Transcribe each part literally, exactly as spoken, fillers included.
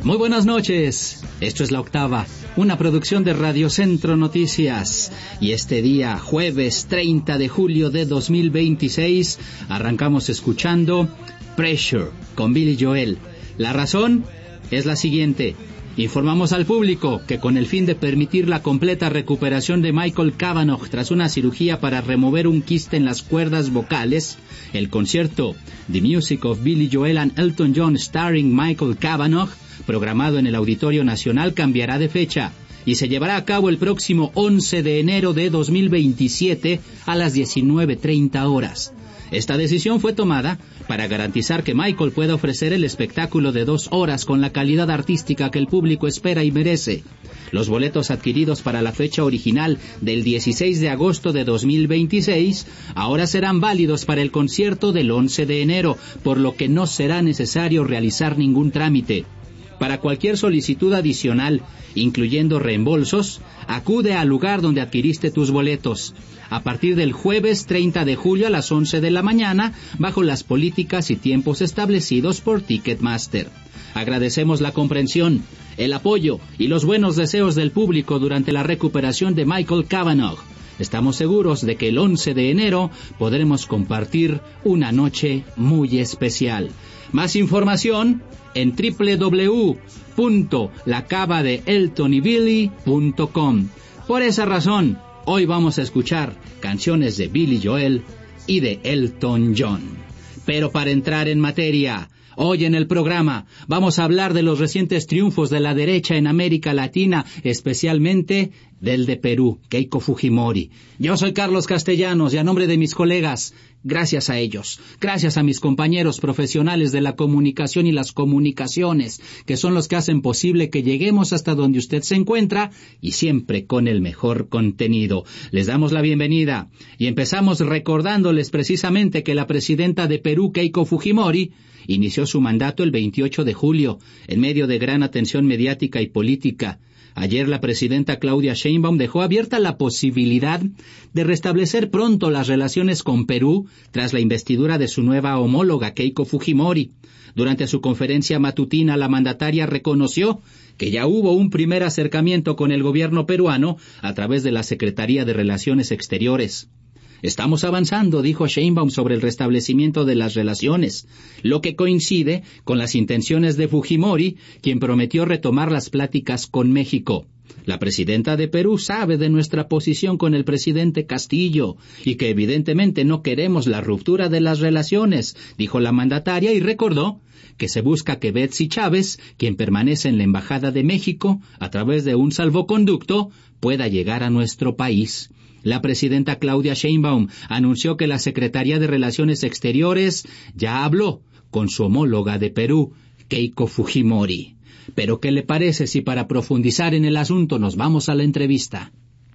Muy buenas noches, esto es La Octava, una producción de Radio Centro Noticias. Y este día, jueves treinta de julio de dos mil veintiséis, arrancamos escuchando Pressure con Billy Joel. La razón es la siguiente. Informamos al público que con el fin de permitir la completa recuperación de Michael Cavanagh tras una cirugía para remover un quiste en las cuerdas vocales, el concierto The Music of Billy Joel and Elton John starring Michael Cavanagh, programado en el Auditorio Nacional, cambiará de fecha y se llevará a cabo el próximo once de enero de dos mil veintisiete a las diecinueve treinta horas. Esta decisión fue tomada para garantizar que Michael pueda ofrecer el espectáculo de dos horas con la calidad artística que el público espera y merece. Los boletos adquiridos para la fecha original del dieciséis de agosto de dos mil veintiséis ahora serán válidos para el concierto del once de enero, por lo que no será necesario realizar ningún trámite. Para cualquier solicitud adicional, incluyendo reembolsos, acude al lugar donde adquiriste tus boletos a partir del jueves treinta de julio a las once de la mañana, bajo las políticas y tiempos establecidos por Ticketmaster. Agradecemos la comprensión, el apoyo y los buenos deseos del público durante la recuperación de Michael Cavanagh. Estamos seguros de que el once de enero podremos compartir una noche muy especial. Más información en doble u doble u doble u punto la cava de elton y billy punto com. Por esa razón, hoy vamos a escuchar canciones de Billy Joel y de Elton John. Pero para entrar en materia, hoy en el programa vamos a hablar de los recientes triunfos de la derecha en América Latina, especialmente del de Perú, Keiko Fujimori. Yo soy Carlos Castellanos y a nombre de mis colegas, gracias a ellos, gracias a mis compañeros profesionales de la comunicación y las comunicaciones, que son los que hacen posible que lleguemos hasta donde usted se encuentra y siempre con el mejor contenido. Les damos la bienvenida y empezamos recordándoles precisamente que la presidenta de Perú, Keiko Fujimori, inició su mandato el veintiocho de julio, en medio de gran atención mediática y política. Ayer la presidenta Claudia Sheinbaum dejó abierta la posibilidad de restablecer pronto las relaciones con Perú tras la investidura de su nueva homóloga Keiko Fujimori. Durante su conferencia matutina, la mandataria reconoció que ya hubo un primer acercamiento con el gobierno peruano a través de la Secretaría de Relaciones Exteriores. Estamos avanzando, dijo Sheinbaum, sobre el restablecimiento de las relaciones, lo que coincide con las intenciones de Fujimori, quien prometió retomar las pláticas con México. La presidenta de Perú sabe de nuestra posición con el presidente Castillo y que evidentemente no queremos la ruptura de las relaciones, dijo la mandataria, y recordó que se busca que Betsy Chávez, quien permanece en la Embajada de México, a través de un salvoconducto, pueda llegar a nuestro país. La presidenta Claudia Sheinbaum anunció que la Secretaría de Relaciones Exteriores ya habló con su homóloga de Perú, Keiko Fujimori. Pero ¿qué le parece si para profundizar en el asunto nos vamos a la entrevista?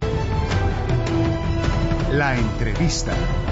La entrevista.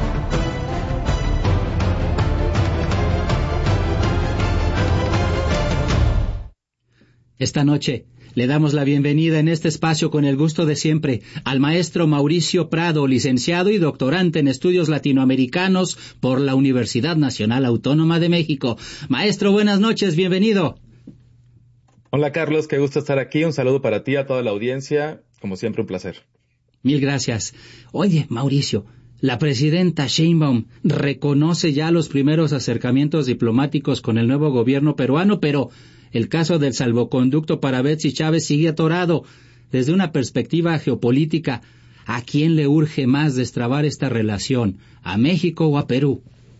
Esta noche le damos la bienvenida en este espacio con el gusto de siempre al maestro Mauricio Prado, licenciado y doctorante en estudios latinoamericanos por la Universidad Nacional Autónoma de México. Maestro, buenas noches, bienvenido. Hola Carlos, qué gusto estar aquí. Un saludo para ti, a toda la audiencia. Como siempre, un placer. Mil gracias. Oye, Mauricio, la presidenta Sheinbaum reconoce ya los primeros acercamientos diplomáticos con el nuevo gobierno peruano, pero el caso del salvoconducto para Betsy Chávez sigue atorado. Desde una perspectiva geopolítica, ¿a quién le urge más destrabar esta relación? ¿A México o a Perú?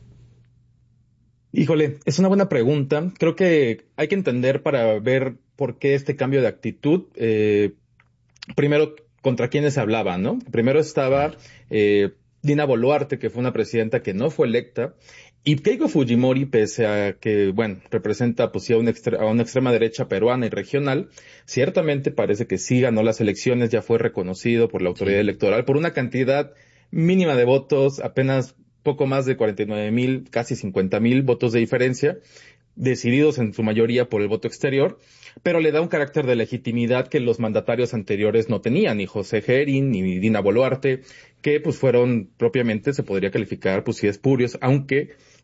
Híjole, es una buena pregunta. Creo que hay que entender para ver por qué este cambio de actitud. Eh, primero, contra quiénes se hablaba, ¿no? Primero estaba eh, Dina Boluarte, que fue una presidenta que no fue electa, y Keiko Fujimori, pese a que, bueno, representa pues sí a una, extre- a una extrema derecha peruana y regional, ciertamente parece que sí ganó las elecciones, ya fue reconocido por la autoridad electoral por una cantidad mínima de votos, apenas poco más de cuarenta y nueve mil, casi cincuenta mil votos de diferencia, decididos en su mayoría por el voto exterior, pero le da un carácter de legitimidad que los mandatarios anteriores no tenían, ni José Gerin, ni Dina Boluarte, que pues fueron propiamente, se podría calificar, pues sí espurios, aunque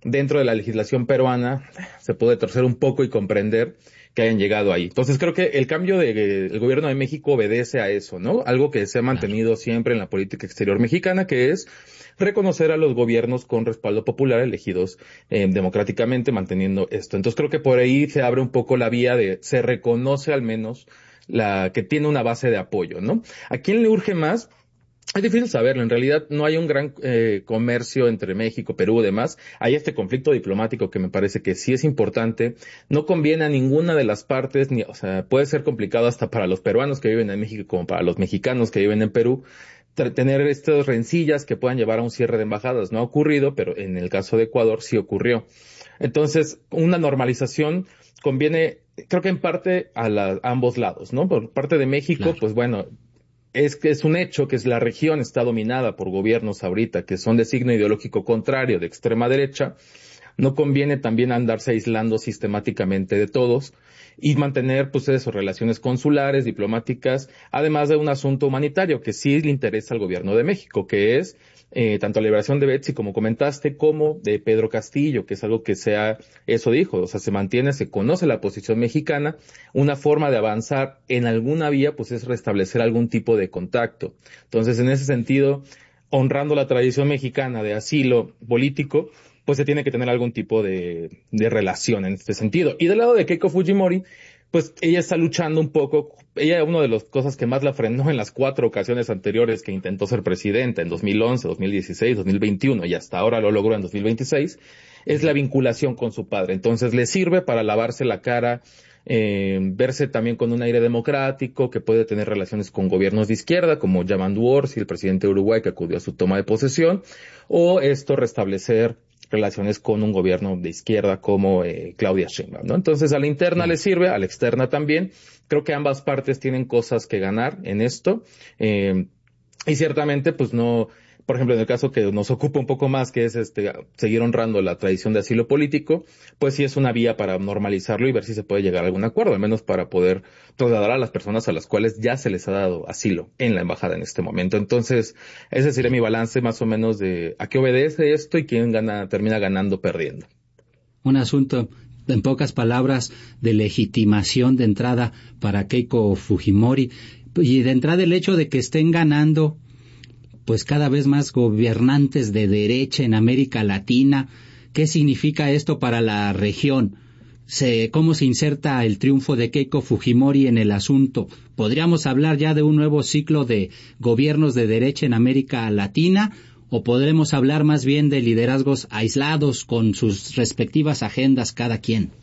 dentro de la legislación peruana se puede torcer un poco y comprender que hayan llegado ahí. Entonces creo que el cambio del gobierno de México obedece a eso, ¿no? Algo que se ha mantenido siempre en la política exterior mexicana, que es reconocer a los gobiernos con respaldo popular elegidos eh, democráticamente, manteniendo esto. Entonces creo que por ahí se abre un poco la vía de, se reconoce al menos la que tiene una base de apoyo, ¿no? ¿A quién le urge más? Es difícil saberlo. En realidad no hay un gran eh, comercio entre México, Perú y demás. Hay este conflicto diplomático que me parece que sí es importante. No conviene a ninguna de las partes, ni, o sea, puede ser complicado hasta para los peruanos que viven en México como para los mexicanos que viven en Perú, tener estas rencillas que puedan llevar a un cierre de embajadas. No ha ocurrido, pero en el caso de Ecuador sí ocurrió. Entonces, una normalización conviene, creo que en parte a, la, a ambos lados, ¿no? Por parte de México, claro. Pues bueno, es que es un hecho que es la región está dominada por gobiernos ahorita que son de signo ideológico contrario, de extrema derecha. No conviene también andarse aislando sistemáticamente de todos y mantener, pues eso, relaciones consulares, diplomáticas, además de un asunto humanitario que sí le interesa al gobierno de México, que es eh, tanto la liberación de Betsy, como comentaste, como de Pedro Castillo, que es algo que sea, eso dijo, o sea, se mantiene, se conoce la posición mexicana, una forma de avanzar en alguna vía, pues es restablecer algún tipo de contacto. Entonces, en ese sentido, honrando la tradición mexicana de asilo político, pues se tiene que tener algún tipo de, de relación en este sentido. Y del lado de Keiko Fujimori, pues ella está luchando un poco, ella una de las cosas que más la frenó en las cuatro ocasiones anteriores que intentó ser presidenta, en dos mil once, dos mil dieciséis, dos mil veintiuno, y hasta ahora lo logró en dos mil veintiséis, es la vinculación con su padre. Entonces le sirve para lavarse la cara, eh, verse también con un aire democrático, que puede tener relaciones con gobiernos de izquierda, como Yamandu Orsi, el presidente de Uruguay, que acudió a su toma de posesión, o esto restablecer relaciones con un gobierno de izquierda como eh, Claudia Sheinbaum, ¿no? Entonces a la interna le sirve, a la externa también. Creo que ambas partes tienen cosas que ganar en esto. Eh, y ciertamente, pues no, por ejemplo, en el caso que nos ocupa un poco más, que es este seguir honrando la tradición de asilo político, pues sí es una vía para normalizarlo y ver si se puede llegar a algún acuerdo, al menos para poder trasladar a las personas a las cuales ya se les ha dado asilo en la embajada en este momento. Entonces, ese sería mi balance más o menos de a qué obedece esto y quién gana, termina ganando, perdiendo. Un asunto, en pocas palabras, de legitimación de entrada para Keiko Fujimori, y de entrada el hecho de que estén ganando pues cada vez más gobernantes de derecha en América Latina. ¿Qué significa esto para la región? Se, ¿Cómo se inserta el triunfo de Keiko Fujimori en el asunto? ¿Podríamos hablar ya de un nuevo ciclo de gobiernos de derecha en América Latina? ¿O podremos hablar más bien de liderazgos aislados con sus respectivas agendas cada quien?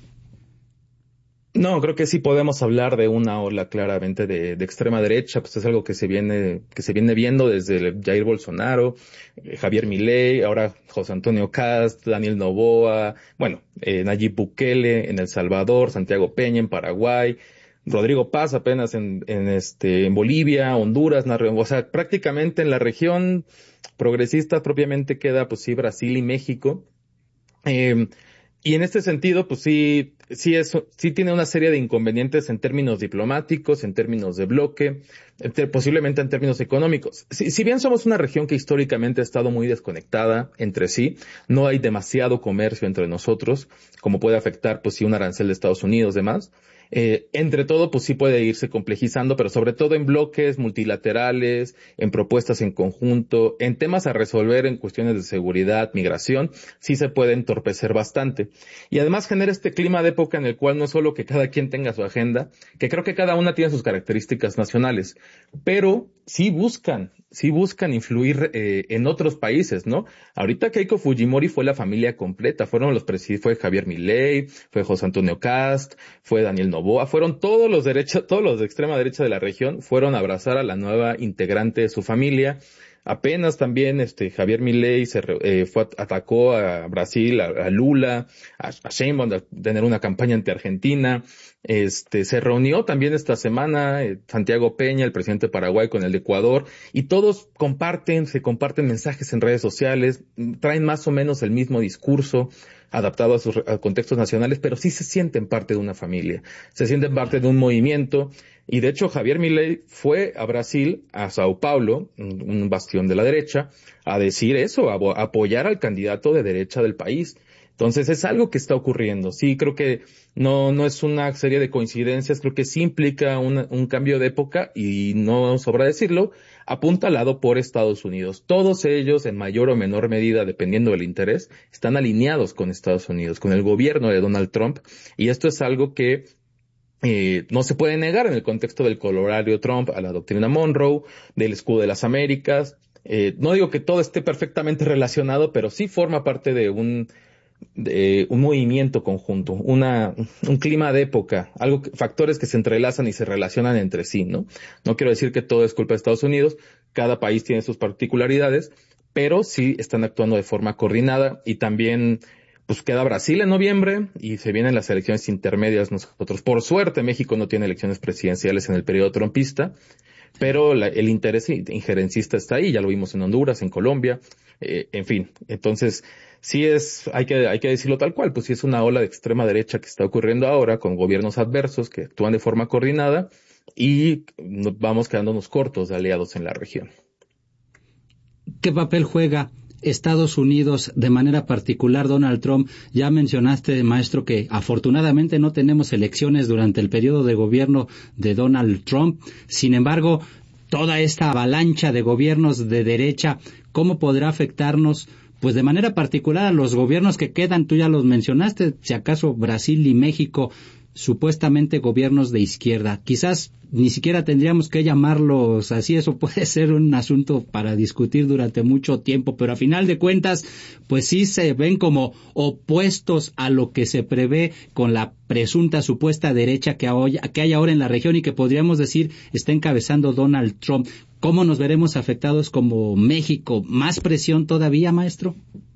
No, creo que sí podemos hablar de una ola claramente de, de extrema derecha, pues es algo que se viene, que se viene viendo desde Jair Bolsonaro, eh, Javier Milei, ahora José Antonio Kast, Daniel Noboa, bueno, eh, Nayib Bukele en El Salvador, Santiago Peña en Paraguay, Rodrigo Paz apenas en, en este, en Bolivia, Honduras, o sea, prácticamente en la región progresista propiamente queda, pues sí, Brasil y México. Eh, Y en este sentido, pues sí, sí eso, sí tiene una serie de inconvenientes en términos diplomáticos, en términos de bloque, posiblemente en términos económicos. Si, si bien somos una región que históricamente ha estado muy desconectada entre sí, no hay demasiado comercio entre nosotros, como puede afectar, pues sí, un arancel de Estados Unidos, demás. Eh, entre todo, pues sí puede irse complejizando, pero sobre todo en bloques multilaterales, en propuestas en conjunto, en temas a resolver en cuestiones de seguridad, migración, sí se puede entorpecer bastante. Y además genera este clima de época en el cual no es solo que cada quien tenga su agenda, que creo que cada una tiene sus características nacionales, pero sí buscan, sí buscan influir eh, en otros países, ¿no? Ahorita Keiko Fujimori fue la familia completa, fueron los presidentes, fue Javier Milei, fue José Antonio Kast, fue Daniel Noboa, fueron todos los derechos, todos los de extrema derecha de la región, fueron a abrazar a la nueva integrante de su familia. Apenas también este Javier Milei se eh, fue atacó a Brasil, a, a Lula, a, a Sheinbaum de tener una campaña ante Argentina. Este se reunió también esta semana eh, Santiago Peña, el presidente de Paraguay, con el de Ecuador, y todos comparten, se comparten mensajes en redes sociales, traen más o menos el mismo discurso adaptado a sus a contextos nacionales, pero sí se sienten parte de una familia, se sienten parte de un movimiento. Y de hecho Javier Milei fue a Brasil, a Sao Paulo, un bastión de la derecha, a decir eso, a apoyar al candidato de derecha del país. Entonces es algo que está ocurriendo. Sí, creo que no, no es una serie de coincidencias, creo que sí implica un, un cambio de época y no sobra decirlo, apuntalado por Estados Unidos. Todos ellos, en mayor o menor medida, dependiendo del interés, están alineados con Estados Unidos, con el gobierno de Donald Trump, y esto es algo que Eh, no se puede negar en el contexto del corolario Trump a la doctrina Monroe, del escudo de las Américas. Eh, no digo que todo esté perfectamente relacionado, pero sí forma parte de un, de un movimiento conjunto, una, un clima de época, algo que, factores que se entrelazan y se relacionan entre sí, ¿no? No quiero decir que todo es culpa de Estados Unidos, cada país tiene sus particularidades, pero sí están actuando de forma coordinada y también pues queda Brasil en noviembre y se vienen las elecciones intermedias nosotros. Por suerte, México no tiene elecciones presidenciales en el periodo trumpista, pero la, el interés injerencista está ahí, ya lo vimos en Honduras, en Colombia, eh, en fin. Entonces, sí es, hay que, hay que decirlo tal cual, pues sí es una ola de extrema derecha que está ocurriendo ahora con gobiernos adversos que actúan de forma coordinada y nos vamos quedándonos cortos de aliados en la región. ¿Qué papel juega Estados Unidos, de manera particular Donald Trump? Ya mencionaste, maestro, que afortunadamente no tenemos elecciones durante el periodo de gobierno de Donald Trump. Sin embargo, toda esta avalancha de gobiernos de derecha, ¿cómo podrá afectarnos? Pues de manera particular a los gobiernos que quedan, tú ya los mencionaste, si acaso Brasil y México, supuestamente gobiernos de izquierda. Quizás ni siquiera tendríamos que llamarlos así, eso puede ser un asunto para discutir durante mucho tiempo, pero a final de cuentas, pues sí se ven como opuestos a lo que se prevé con la presunta supuesta derecha que hay ahora en la región y que podríamos decir está encabezando Donald Trump. ¿Cómo nos veremos afectados como México? ¿Más presión todavía, maestro?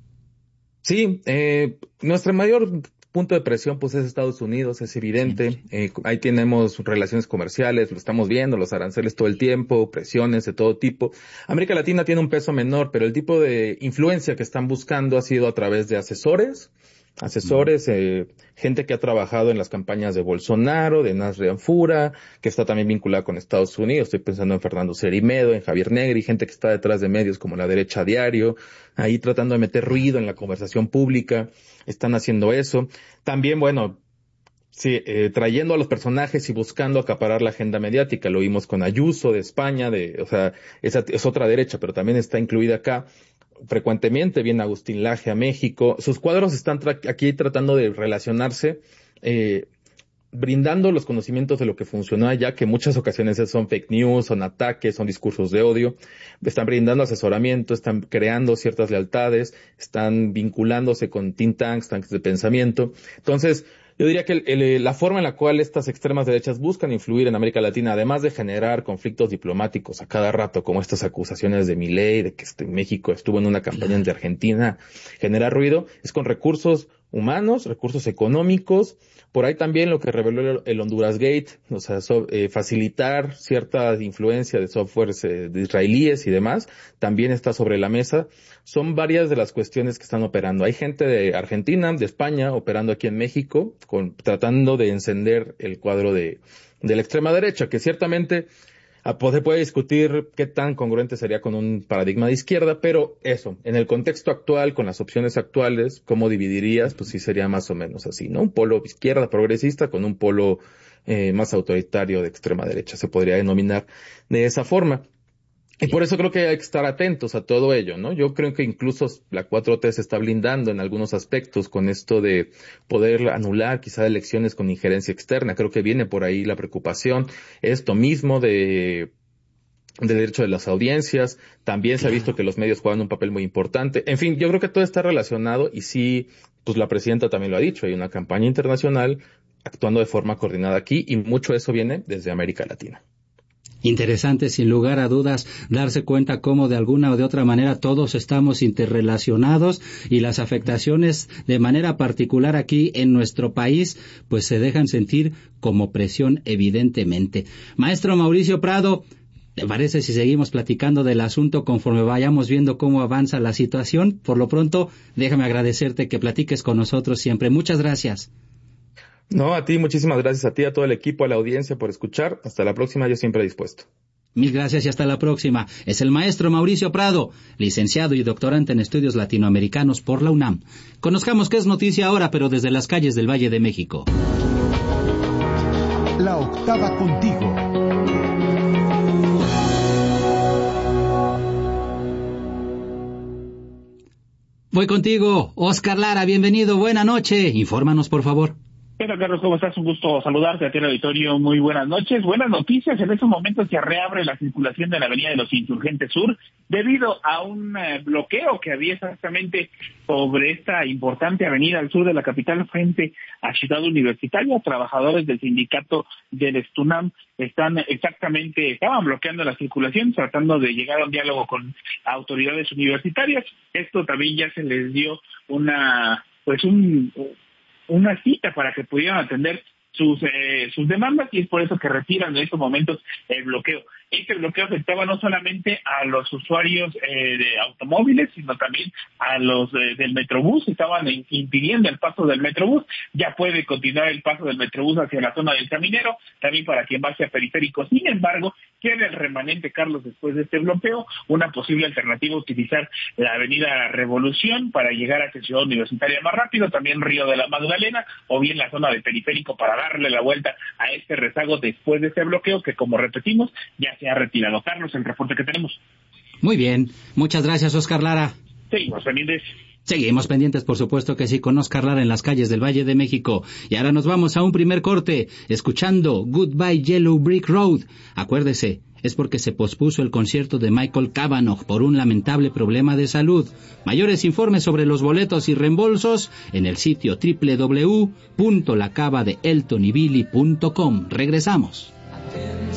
Sí, eh, nuestra mayor punto de presión pues es Estados Unidos, es evidente. Eh, ahí tenemos relaciones comerciales, lo estamos viendo, los aranceles todo el tiempo, presiones de todo tipo. América Latina tiene un peso menor, pero el tipo de influencia que están buscando ha sido a través de asesores, asesores, eh, gente que ha trabajado en las campañas de Bolsonaro, de Nas Rianfura, que está también vinculada con Estados Unidos. Estoy pensando en Fernando Cerimedo, en Javier Negri, gente que está detrás de medios como La Derecha Diario, ahí tratando de meter ruido en la conversación pública. Están haciendo eso. También, bueno, sí, eh, trayendo a los personajes y buscando acaparar la agenda mediática. Lo vimos con Ayuso de España, de, o sea, esa es otra derecha, pero también está incluida acá. Frecuentemente viene Agustín Laje a México. Sus cuadros están tra- aquí tratando de relacionarse, eh, brindando los conocimientos de lo que funcionó allá, que en muchas ocasiones son fake news, son ataques, son discursos de odio. Están brindando asesoramiento, están creando ciertas lealtades, están vinculándose con think tanks, tanques de pensamiento. Entonces, yo diría que el, el, la forma en la cual estas extremas derechas buscan influir en América Latina, además de generar conflictos diplomáticos a cada rato, como estas acusaciones de Milei, de que este, México estuvo en una campaña de Argentina, genera ruido, es con recursos humanos, recursos económicos. Por ahí también lo que reveló el Honduras Gate, o sea, so, eh, facilitar cierta influencia de softwares eh, de israelíes y demás, también está sobre la mesa. Son varias de las cuestiones que están operando. Hay gente de Argentina, de España, operando aquí en México, con, tratando de encender el cuadro de, de la extrema derecha, que ciertamente se puede discutir qué tan congruente sería con un paradigma de izquierda, pero eso, en el contexto actual, con las opciones actuales, ¿cómo dividirías? Pues sí sería más o menos así, ¿no? Un polo izquierda progresista con un polo eh, más autoritario de extrema derecha, se podría denominar de esa forma. Y por eso creo que hay que estar atentos a todo ello, ¿no? Yo creo que incluso la cuatro T se está blindando en algunos aspectos con esto de poder anular quizá elecciones con injerencia externa. Creo que viene por ahí la preocupación. Esto mismo de del derecho de las audiencias. También se ha visto que los medios juegan un papel muy importante. En fin, yo creo que todo está relacionado y sí, pues la presidenta también lo ha dicho. Hay una campaña internacional actuando de forma coordinada aquí y mucho de eso viene desde América Latina. Interesante, sin lugar a dudas, darse cuenta cómo de alguna o de otra manera todos estamos interrelacionados y las afectaciones de manera particular aquí en nuestro país pues se dejan sentir como presión evidentemente. Maestro Mauricio Prado, ¿te parece si seguimos platicando del asunto conforme vayamos viendo cómo avanza la situación? Por lo pronto, déjame agradecerte que platiques con nosotros siempre. Muchas gracias. No, a ti, muchísimas gracias a ti, a todo el equipo, a la audiencia por escuchar. Hasta la próxima, yo siempre dispuesto. Mil gracias y hasta la próxima. Es el maestro Mauricio Prado, licenciado y doctorante en estudios latinoamericanos por la UNAM. Conozcamos qué es noticia ahora, pero desde las calles del Valle de México. La octava contigo. Voy contigo, Oscar Lara, bienvenido, buena noche. Infórmanos, por favor. Hola Carlos, ¿cómo estás? Un gusto saludarte a ti en el auditorio. Muy buenas noches. Buenas noticias. En estos momentos se reabre la circulación de la Avenida de los Insurgentes Sur debido a un eh, bloqueo que había exactamente sobre esta importante avenida al sur de la capital frente a Ciudad Universitaria. Trabajadores del sindicato del STUNAM están exactamente, estaban bloqueando la circulación, tratando de llegar a un diálogo con autoridades universitarias. Esto también ya se les dio una, pues un... una cita para que pudieran atender sus eh, sus demandas, y es por eso que retiran en estos momentos el bloqueo. Este bloqueo afectaba no solamente a los usuarios eh, de automóviles, sino también a los eh, del Metrobús. Estaban impidiendo el paso del Metrobús. Ya puede continuar el paso del Metrobús hacia la zona del Caminero, también para quien va hacia Periférico. Sin embargo, queda el remanente, Carlos, después de este bloqueo, una posible alternativa: utilizar la avenida Revolución para llegar hacia Ciudad Universitaria más rápido, también Río de la Magdalena, o bien la zona de Periférico para darle la vuelta a este rezago después de este bloqueo que, como repetimos, ya se ha retirado. Carlos, el reporte que tenemos. Muy bien, muchas gracias, Oscar Lara. Seguimos pendientes. Seguimos pendientes, por supuesto que sí, con Oscar Lara en las calles del Valle de México. Y ahora nos vamos a un primer corte, escuchando Goodbye Yellow Brick Road. Acuérdese, es porque se pospuso el concierto de Michael Cavanagh por un lamentable problema de salud. Mayores informes sobre los boletos y reembolsos en el sitio doble u doble u doble u punto la cava de elton y billy punto com. Regresamos.